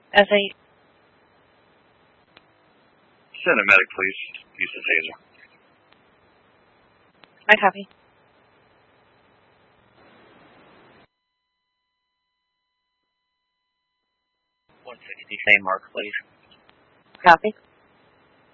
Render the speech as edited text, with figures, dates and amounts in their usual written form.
As a Send a medic, please. Use the taser. I copy. 160, same mark, please. Copy.